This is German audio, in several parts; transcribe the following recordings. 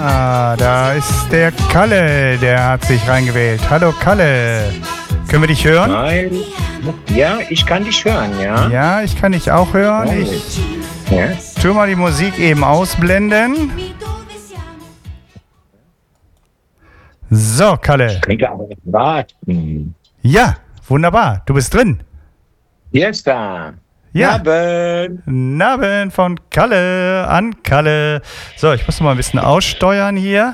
Da ist der Kalle, der hat sich reingewählt. Hallo Kalle, können wir dich hören? Nein. Ja, ich kann dich hören, ja. Ja, ich kann dich auch hören. Ich tue mal die Musik eben ausblenden. So, Kalle. Ich könnte aber nicht warten. Ja, wunderbar, du bist drin. Jetzt da. Ja. Naben. Naben von Kalle an Kalle. So, ich muss noch mal ein bisschen aussteuern hier.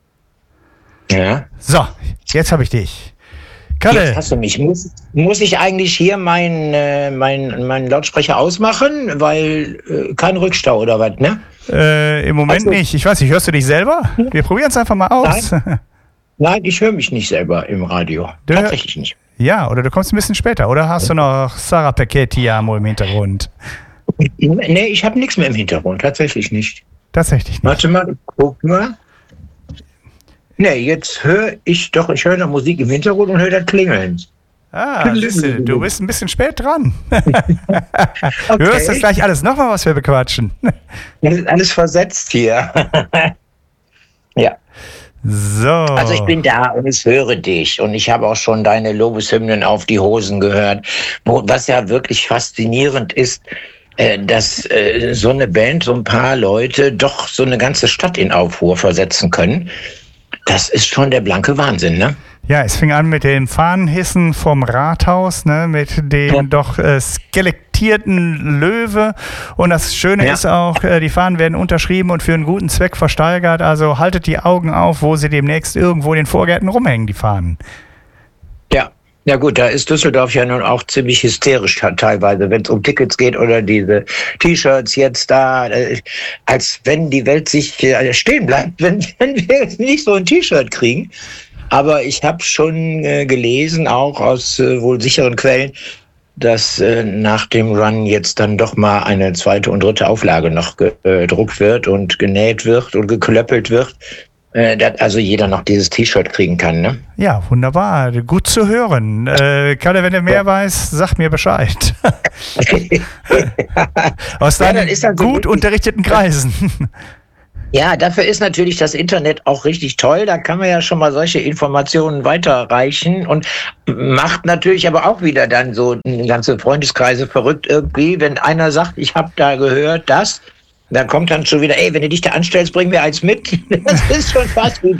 Ja. So, jetzt habe ich dich. Kalle. Jetzt hast du mich. Muss ich eigentlich hier meinen Lautsprecher ausmachen? Weil kein Rückstau oder was, ne? Im Moment nicht. Ich weiß nicht, hörst du dich selber? Wir probieren es einfach mal aus. Nein, ich höre mich nicht selber im Radio. Tatsächlich nicht. Ja, oder du kommst ein bisschen später. Oder hast du noch Sarah Paquetti im Hintergrund? Nee, ich habe nichts mehr im Hintergrund. Tatsächlich nicht. Tatsächlich nicht. Warte mal, guck mal. Nee, jetzt höre ich höre noch Musik im Hintergrund und höre das Klingeln. Siehste, du bist ein bisschen spät dran. Okay. Du hörst das gleich alles nochmal, was wir bequatschen. Das ist alles versetzt hier. Ja. So. Also ich bin da und ich höre dich und ich habe auch schon deine Lobeshymnen auf die Hosen gehört, was ja wirklich faszinierend ist, dass so eine Band, so ein paar Leute doch so eine ganze Stadt in Aufruhr versetzen können. Das ist schon der blanke Wahnsinn, ne? Ja, es fing an mit den Fahnenhissen vom Rathaus, ne, mit dem doch skelettierten Löwe. Und das Schöne ist auch, die Fahnen werden unterschrieben und für einen guten Zweck versteigert. Also haltet die Augen auf, wo sie demnächst irgendwo in den Vorgärten rumhängen, die Fahnen. Ja. Ja gut, da ist Düsseldorf ja nun auch ziemlich hysterisch teilweise, wenn es um Tickets geht oder diese T-Shirts jetzt da, als wenn die Welt sich stehen bleibt, wenn wir jetzt nicht so ein T-Shirt kriegen. Aber ich habe schon gelesen, auch aus wohl sicheren Quellen, dass nach dem Run jetzt dann doch mal eine zweite und dritte Auflage noch gedruckt wird und genäht wird und geklöppelt wird. Dass also jeder noch dieses T-Shirt kriegen kann, ne? Ja, wunderbar. Gut zu hören. Kalle, wenn du mehr weißt, sag mir Bescheid. Aus deinen gut unterrichteten Kreisen. Ja, dafür ist natürlich das Internet auch richtig toll. Da kann man ja schon mal solche Informationen weiterreichen und macht natürlich aber auch wieder dann so ganze Freundeskreise verrückt irgendwie. Wenn einer sagt, ich habe da gehört, das, dann kommt dann schon wieder, ey, wenn du dich da anstellst, bring mir eins mit. Das ist schon fast wie